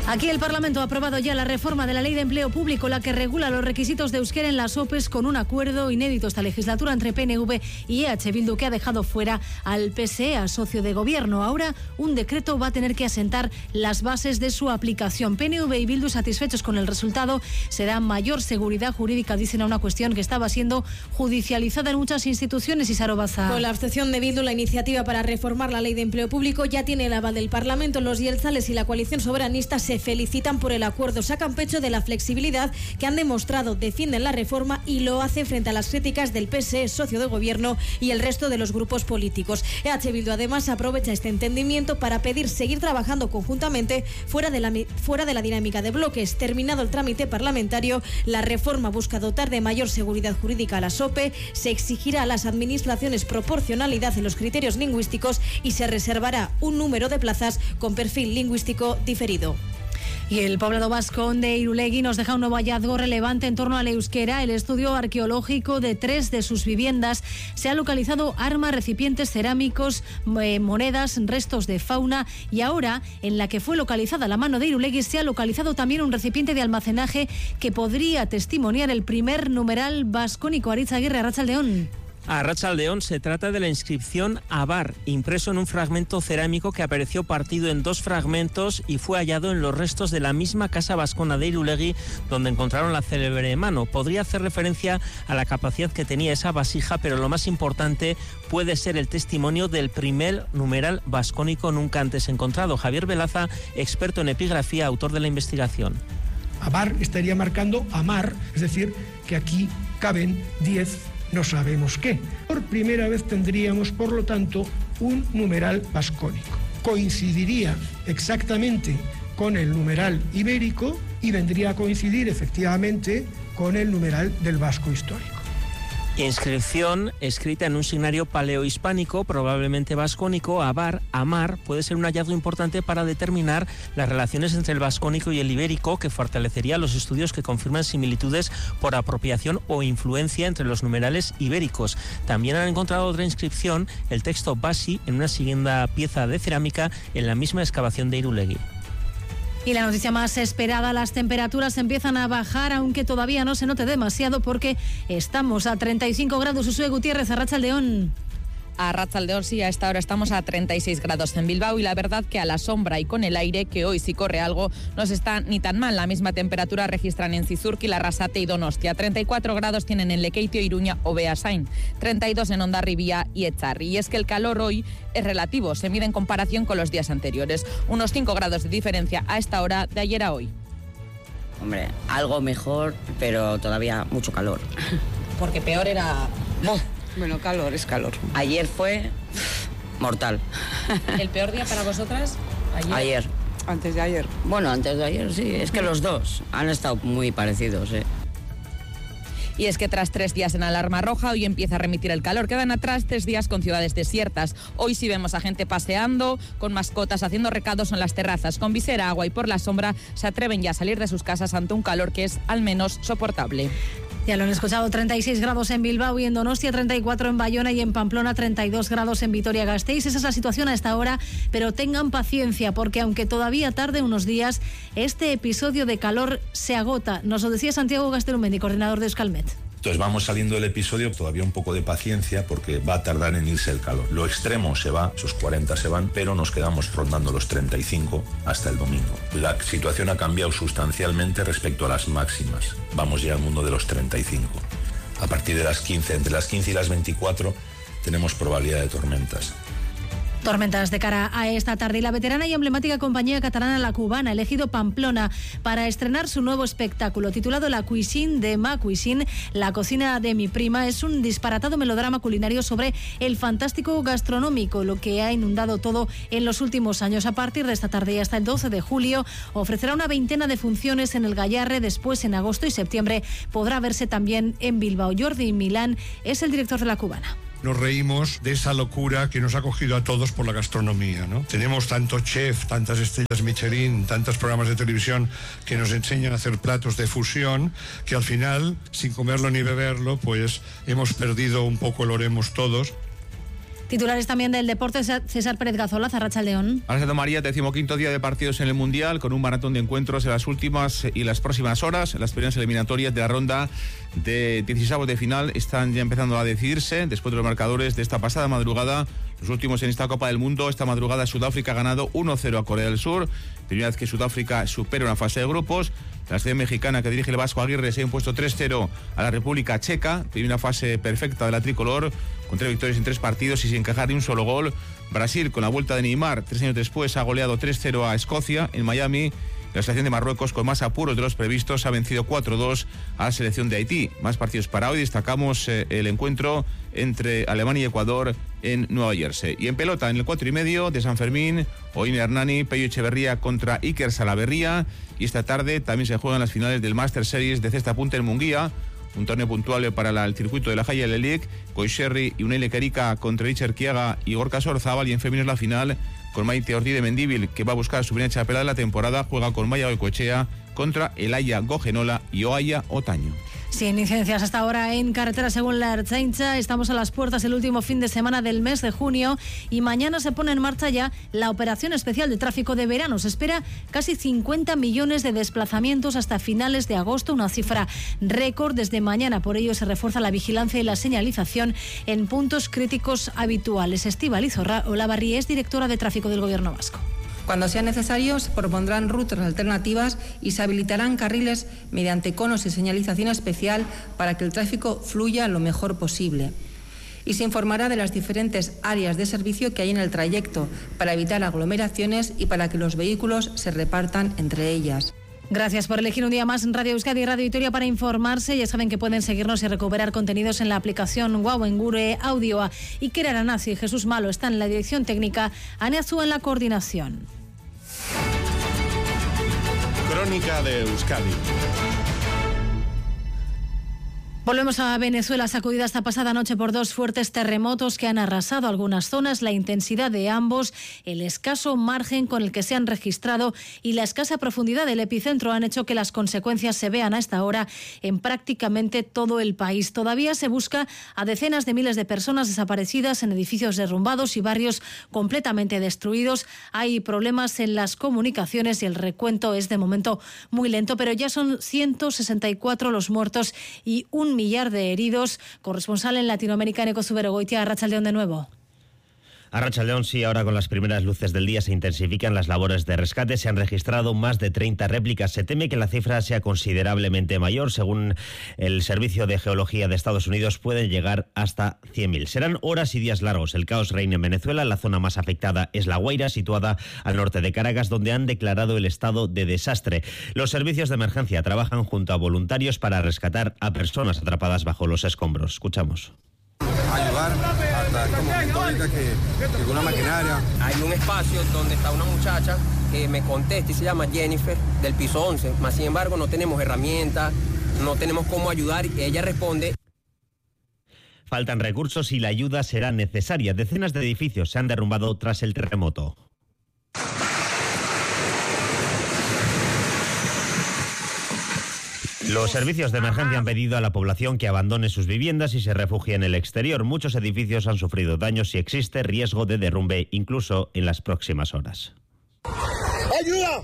Aquí el Parlamento ha aprobado ya la reforma de la Ley de Empleo Público, la que regula los requisitos de euskera en las OPEs con un acuerdo inédito esta legislatura entre PNV y EH Bildu, que ha dejado fuera al PSE, al socio de gobierno. Ahora un decreto va a tener que asentar las bases de su aplicación. PNV y Bildu, satisfechos con el resultado, se da mayor seguridad jurídica, dicen, a una cuestión que estaba siendo judicializada en muchas instituciones. Y Sarobaza. Con la abstención de Bildu, la iniciativa para reformar la Ley de Empleo Público ya tiene el aval del Parlamento. Los Yelzales y la coalición soberanista se felicitan por el acuerdo, sacan pecho de la flexibilidad que han demostrado, defienden la reforma y lo hacen frente a las críticas del PSE, socio de gobierno, y el resto de los grupos políticos. EH Bildu además aprovecha este entendimiento para pedir seguir trabajando conjuntamente fuera de la dinámica de bloques. Terminado el trámite parlamentario, la reforma busca dotar de mayor seguridad jurídica a la SOPE, se exigirá a las administraciones proporcionalidad en los criterios lingüísticos y se reservará un número de plazas con perfil lingüístico diferido. Y el poblado vasco de Irulegui nos deja un nuevo hallazgo relevante en torno al euskera. El estudio arqueológico de 3 de sus viviendas se ha localizado armas, recipientes cerámicos, monedas, restos de fauna, y ahora en la que fue localizada la mano de Irulegui se ha localizado también un recipiente de almacenaje que podría testimoniar el primer numeral vascónico. Aritz Aguirre, Arratsaldeon. A Arratsaldeon, se trata de la inscripción Abar, impreso en un fragmento cerámico que apareció partido en 2 fragmentos y fue hallado en los restos de la misma casa vascona de Irulegui, donde encontraron la célebre mano. Podría hacer referencia a la capacidad que tenía esa vasija, pero lo más importante puede ser el testimonio del primer numeral vascónico nunca antes encontrado. Javier Velaza, experto en epigrafía, autor de la investigación. Abar estaría marcando Amar, es decir, que aquí caben 10 no sabemos qué. Por primera vez tendríamos, por lo tanto, un numeral vascónico. Coincidiría exactamente con el numeral ibérico y vendría a coincidir efectivamente con el numeral del vasco histórico. Inscripción escrita en un signario paleohispánico, probablemente vascónico. Abar, Amar, puede ser un hallazgo importante para determinar las relaciones entre el vascónico y el ibérico, que fortalecería los estudios que confirman similitudes por apropiación o influencia entre los numerales ibéricos. También han encontrado otra inscripción, el texto Basi, en una segunda pieza de cerámica en la misma excavación de Irulegui. Y la noticia más esperada, las temperaturas empiezan a bajar, aunque todavía no se note demasiado porque estamos a 35 grados. Usue Gutiérrez, Arratsaldeon. A Arratsaldeon, sí, a esta hora estamos a 36 grados en Bilbao y la verdad que a la sombra y con el aire, que hoy sí corre algo, no se está ni tan mal. La misma temperatura registran en Zizurki, Larrasate y Donostia. 34 grados tienen en Lekeitio, Iruña o Beasain. 32 en Hondarribia y Echarri. Y es que el calor hoy es relativo, se mide en comparación con los días anteriores. Unos 5 grados de diferencia a esta hora de ayer a hoy. Hombre, algo mejor, pero todavía mucho calor. Porque peor era... Bueno, calor es calor. Ayer fue mortal. ¿El peor día para vosotras? Ayer. Antes de ayer. Bueno, antes de ayer sí. Es que los dos han estado muy parecidos, Y es que tras 3 días en alarma roja, hoy empieza a remitir el calor. Quedan atrás 3 días con ciudades desiertas. Hoy sí vemos a gente paseando, con mascotas, haciendo recados en las terrazas. Con visera, agua y por la sombra, se atreven ya a salir de sus casas ante un calor que es al menos soportable. Ya lo han escuchado, 36 grados en Bilbao y en Donostia, 34 en Bayona y en Pamplona, 32 grados en Vitoria-Gasteiz. Esa es la situación a esta hora, pero tengan paciencia porque aunque todavía tarde unos días, este episodio de calor se agota. Nos lo decía Santiago Gastelumendi, coordinador de Euskalmet. Entonces vamos saliendo del episodio, todavía un poco de paciencia porque va a tardar en irse el calor. Lo extremo se va, esos 40 se van, pero nos quedamos rondando los 35 hasta el domingo. La situación ha cambiado sustancialmente respecto a las máximas. Vamos ya al mundo de los 35. A partir de las 15, entre las 15 y las 24, tenemos probabilidad de tormentas. Tormentas de cara a esta tarde. Y la veterana y emblemática compañía catalana La Cubana ha elegido Pamplona para estrenar su nuevo espectáculo titulado La Cuisine de Ma Cuisine, la cocina de mi prima. Es un disparatado melodrama culinario sobre el fantástico gastronómico, lo que ha inundado todo en los últimos años. A partir de esta tarde y hasta el 12 de julio ofrecerá una veintena de funciones en el Gallarre. Después, en agosto y septiembre, podrá verse también en Bilbao. Jordi Milán es el director de La Cubana. Nos reímos de esa locura que nos ha cogido a todos por la gastronomía, ¿no? Tenemos tanto chef, tantas estrellas Michelin, tantos programas de televisión que nos enseñan a hacer platos de fusión, que al final, sin comerlo ni beberlo, pues hemos perdido un poco el oremos todos. Titulares también del deporte, César Pérez Gazola, Arratsaldeón. Araceli María, 15º día de partidos en el Mundial, con un maratón de encuentros en las últimas y las próximas horas. Las primeras eliminatorias de la ronda de 16avos de final están ya empezando a decidirse después de los marcadores de esta pasada madrugada. Los últimos en esta Copa del Mundo. Esta madrugada Sudáfrica ha ganado 1-0 a Corea del Sur. Primera vez que Sudáfrica supera una fase de grupos. La selección mexicana que dirige el Vasco Aguirre se ha impuesto 3-0 a la República Checa. Primera fase perfecta de la tricolor, con 3 victorias en 3 partidos y sin encajar ni un solo gol. Brasil, con la vuelta de Neymar, 3 años después, ha goleado 3-0 a Escocia en Miami. La selección de Marruecos, con más apuros de los previstos, ha vencido 4-2 a la selección de Haití. Más partidos para hoy. Destacamos el encuentro entre Alemania y Ecuador en Nueva Jersey. Y en pelota, en el 4:30 de San Fermín, Oine Hernani, Pello Echeverría contra Iker Salaverría. Y esta tarde también se juegan las finales del Master Series de cesta punta en Munguía. Un torneo puntual para el circuito de la Jaya Lelik. Koisherri y Unai Lequerica contra Richard Kiaga y Gorka Sorzábal. Y en femeninos la final con Maite Ortiz de Mendíbil, que va a buscar su primera chapela de la temporada. Juega con Maya Goicoechea contra Elaya Gogenola y Oaya Otaño. Sin incidencias hasta ahora en carretera según la Ertzaintza. Estamos a las puertas del último fin de semana del mes de junio y mañana se pone en marcha ya la operación especial de tráfico de verano. Se espera casi 50 millones de desplazamientos hasta finales de agosto, una cifra récord desde mañana. Por ello se refuerza la vigilancia y la señalización en puntos críticos habituales. Estíbaliz Olavarri es directora de tráfico del Gobierno vasco. Cuando sea necesario, se propondrán rutas alternativas y se habilitarán carriles mediante conos y señalización especial para que el tráfico fluya lo mejor posible. Y se informará de las diferentes áreas de servicio que hay en el trayecto para evitar aglomeraciones y para que los vehículos se repartan entre ellas. Gracias por elegir un día más en Radio Euskadi y Radio Vitoria para informarse. Ya saben que pueden seguirnos y recuperar contenidos en la aplicación Guau en Gure, Audioa. Iker Aranaz y Jesús Malo están en la dirección técnica, Ane Azúa en la coordinación. Crónica de Euskadi. Volvemos a Venezuela, sacudida esta pasada noche por 2 fuertes terremotos que han arrasado algunas zonas. La intensidad de ambos, el escaso margen con el que se han registrado y la escasa profundidad del epicentro han hecho que las consecuencias se vean a esta hora en prácticamente todo el país. Todavía se busca a decenas de miles de personas desaparecidas en edificios derrumbados y barrios completamente destruidos. Hay problemas en las comunicaciones y el recuento es de momento muy lento, pero ya son 164 los muertos y 1 millar de heridos. Corresponsal en Latinoamérica, Neko Zuberogoitia, Arratsaldeón de nuevo. Arratsaldeón, sí, ahora con las primeras luces del día se intensifican las labores de rescate. Se han registrado más de 30 réplicas. Se teme que la cifra sea considerablemente mayor. Según el Servicio de Geología de Estados Unidos, pueden llegar hasta 100.000. Serán horas y días largos. El caos reina en Venezuela. La zona más afectada es La Guaira, situada al norte de Caracas, donde han declarado el estado de desastre. Los servicios de emergencia trabajan junto a voluntarios para rescatar a personas atrapadas bajo los escombros. Escuchamos. Ayudar hasta este momento ahorita que llegó una maquinaria. Hay un espacio donde está una muchacha que me contesta y se llama Jennifer, del piso 11, más sin embargo no tenemos herramientas, no tenemos cómo ayudar y ella responde. Faltan recursos y la ayuda será necesaria. Decenas de edificios se han derrumbado tras el terremoto. Los servicios de emergencia han pedido a la población que abandone sus viviendas y se refugie en el exterior. Muchos edificios han sufrido daños y existe riesgo de derrumbe incluso en las próximas horas. ¡Ayuda!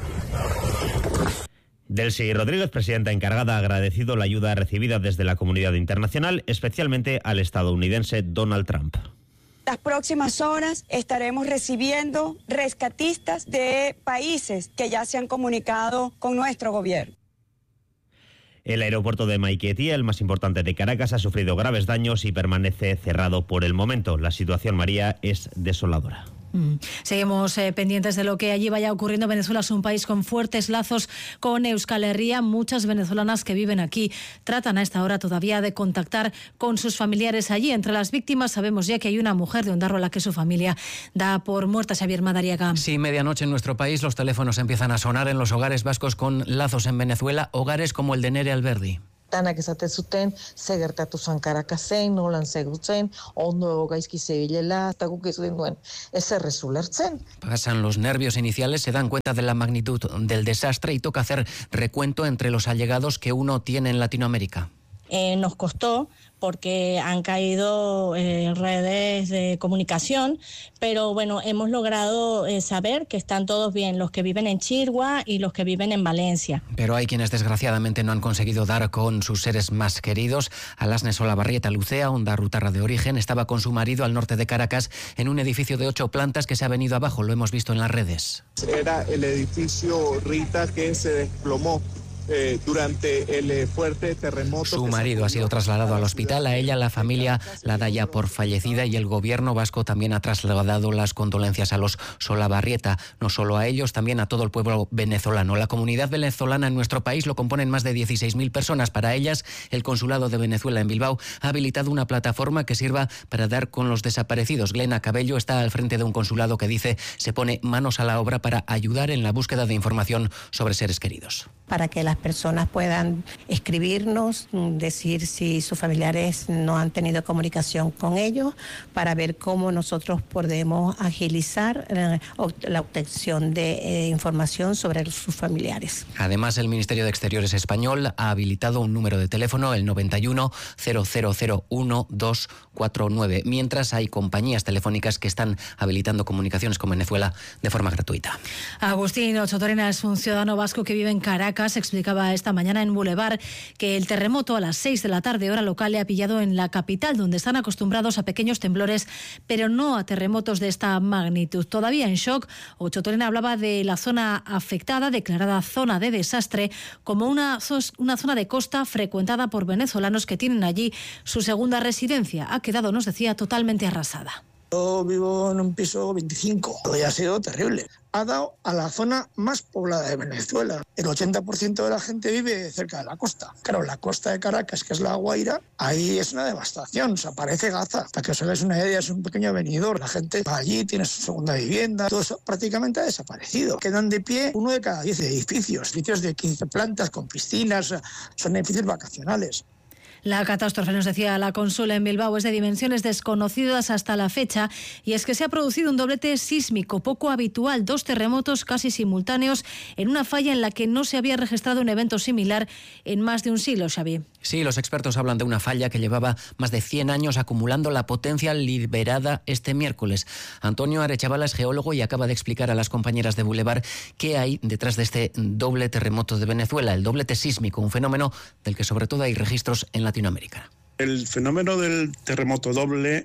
Delcy Rodríguez, presidenta encargada, ha agradecido la ayuda recibida desde la comunidad internacional, especialmente al estadounidense Donald Trump. Las próximas horas estaremos recibiendo rescatistas de países que ya se han comunicado con nuestro gobierno. El aeropuerto de Maiquetía, el más importante de Caracas, ha sufrido graves daños y permanece cerrado por el momento. La situación, María, es desoladora. Seguimos pendientes de lo que allí vaya ocurriendo. Venezuela es un país con fuertes lazos con Euskal Herria. Muchas venezolanas que viven aquí tratan a esta hora todavía de contactar con sus familiares allí. Entre las víctimas sabemos ya que hay una mujer de Ondarroa a la que su familia da por muerta. Xavier Madariaga. Sí, medianoche en nuestro país los teléfonos empiezan a sonar en los hogares vascos con lazos en Venezuela, hogares como el de Nere Alberdi. Tanak esate zuten, ze gertatu zen Caracasén, nolan zegutzen, ondo gaizki zebilela, eta guk ez genuen ezer ez ulertzen. Pasan los nervios iniciales, se dan cuenta de la magnitud del desastre y toca hacer recuento entre los allegados que uno tiene en Latinoamérica. Nos costó porque han caído redes de comunicación, pero bueno, hemos logrado saber que están todos bien, los que viven en Chirgua y los que viven en Valencia. Pero hay quienes desgraciadamente no han conseguido dar con sus seres más queridos. Alasne Solabarrieta Lucea, ondarrutarra de origen, estaba con su marido al norte de Caracas en un edificio de 8 plantas que se ha venido abajo, lo hemos visto en las redes. Era el edificio Rita que se desplomó durante el fuerte terremoto. Su marido ha sido trasladado al hospital. A ella la familia la da ya por fallecida y el gobierno vasco también ha trasladado las condolencias a los Solabarrieta. No solo a ellos, también a todo el pueblo venezolano. La comunidad venezolana en nuestro país lo componen más de 16.000 personas. Para ellas, el Consulado de Venezuela en Bilbao ha habilitado una plataforma que sirva para dar con los desaparecidos. Glena Cabello está al frente de un consulado que dice se pone manos a la obra para ayudar en la búsqueda de información sobre seres queridos. Para que las personas puedan escribirnos, decir si sus familiares no han tenido comunicación con ellos, para ver cómo nosotros podemos agilizar la obtención de información sobre sus familiares. Además, el Ministerio de Exteriores español ha habilitado un número de teléfono, el 91 0001 249, mientras hay compañías telefónicas que están habilitando comunicaciones con Venezuela de forma gratuita. Agustín Ochotorena es un ciudadano vasco que vive en Caracas. Explicaba esta mañana en Boulevard que el terremoto a las 6 de la tarde, hora local, le ha pillado en la capital, donde están acostumbrados a pequeños temblores, pero no a terremotos de esta magnitud. Todavía en shock, Ochotorena hablaba de la zona afectada, declarada zona de desastre, como una zona de costa frecuentada por venezolanos que tienen allí su segunda residencia. Ha quedado, nos decía, totalmente arrasada. Yo vivo en un piso 25, hoy ha sido terrible. Ha dado a la zona más poblada de Venezuela. El 80% de la gente vive cerca de la costa. Claro, la costa de Caracas, que es la Guaira, ahí es una devastación, o sea, parece Gaza. Para que os hagáis una idea, es un pequeño avenidor. La gente va allí, tiene su segunda vivienda, todo eso prácticamente ha desaparecido. Quedan de pie 1 de cada 10 edificios de 15 plantas con piscinas, son edificios vacacionales. La catástrofe, nos decía la cónsula en Bilbao, es de dimensiones desconocidas hasta la fecha, y es que se ha producido un doblete sísmico poco habitual, 2 terremotos casi simultáneos en una falla en la que no se había registrado un evento similar en más de un siglo, Xavi. Sí, los expertos hablan de una falla que llevaba más de 100 años acumulando la potencia liberada este miércoles. Antonio Arechavala es geólogo y acaba de explicar a las compañeras de Boulevard qué hay detrás de este doble terremoto de Venezuela, el doblete sísmico, un fenómeno del que sobre todo hay registros en Latinoamérica. El fenómeno del terremoto doble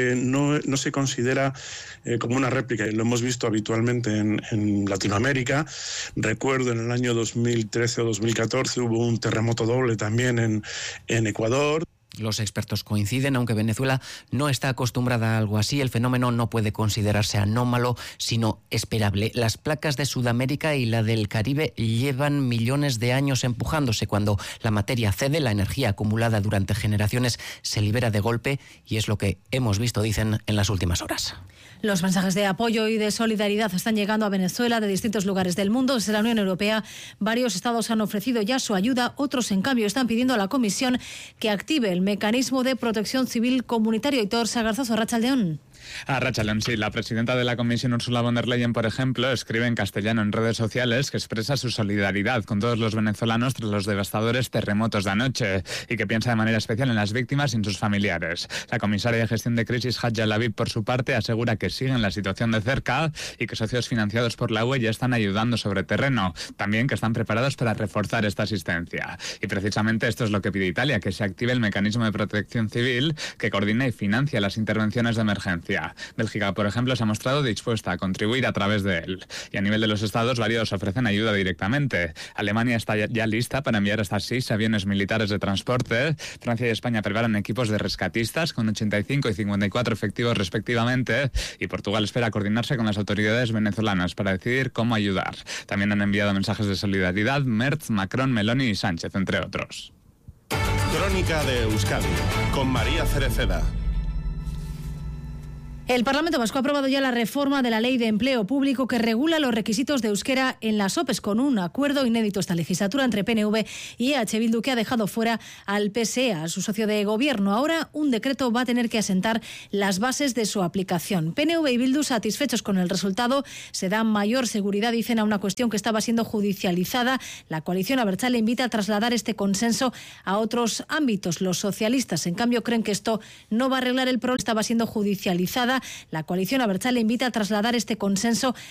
no se considera como una réplica. Lo hemos visto habitualmente en Latinoamérica. Recuerdo en el año 2013 o 2014 hubo un terremoto doble también en Ecuador. Los expertos coinciden, aunque Venezuela no está acostumbrada a algo así, el fenómeno no puede considerarse anómalo, sino esperable. Las placas de Sudamérica y la del Caribe llevan millones de años empujándose. Cuando la materia cede, la energía acumulada durante generaciones se libera de golpe, y es lo que hemos visto, dicen, en las últimas horas. Los mensajes de apoyo y de solidaridad están llegando a Venezuela de distintos lugares del mundo. Desde la Unión Europea, varios estados han ofrecido ya su ayuda. Otros, en cambio, están pidiendo a la Comisión que active el mecanismo de protección civil comunitario. Hitor Sagarzazo, Arratsaldeon. Arratsaldeon, sí. La presidenta de la Comisión, Ursula von der Leyen, por ejemplo, escribe en castellano en redes sociales que expresa su solidaridad con todos los venezolanos tras los devastadores terremotos de anoche y que piensa de manera especial en las víctimas y en sus familiares. La comisaria de gestión de crisis, Hadja Labib, por su parte, asegura que siguen la situación de cerca y que socios financiados por la UE ya están ayudando sobre terreno. También que están preparados para reforzar esta asistencia. Y precisamente esto es lo que pide Italia, que se active el mecanismo de protección civil que coordina y financia las intervenciones de emergencia. Bélgica, por ejemplo, se ha mostrado dispuesta a contribuir a través de él. Y a nivel de los estados, varios ofrecen ayuda directamente. Alemania está ya lista para enviar hasta 6 aviones militares de transporte. Francia y España preparan equipos de rescatistas con 85 y 54 efectivos respectivamente. Y Portugal espera coordinarse con las autoridades venezolanas para decidir cómo ayudar. También han enviado mensajes de solidaridad Merz, Macron, Meloni y Sánchez, entre otros. Crónica de Euskadi, con María Cereceda. El Parlamento Vasco ha aprobado ya la reforma de la Ley de Empleo Público que regula los requisitos de euskera en las OPEs, con un acuerdo inédito esta legislatura entre PNV y EH Bildu, que ha dejado fuera al PSE, a su socio de gobierno. Ahora un decreto va a tener que asentar las bases de su aplicación. PNV y Bildu, satisfechos con el resultado, se dan mayor seguridad, dicen, a una cuestión que estaba siendo judicializada. La coalición abertzale invita a trasladar este consenso a otros ámbitos. Los socialistas, en cambio, creen que esto no va a arreglar el problema. Estaba siendo judicializada. La coalición abertzale invita a trasladar este consenso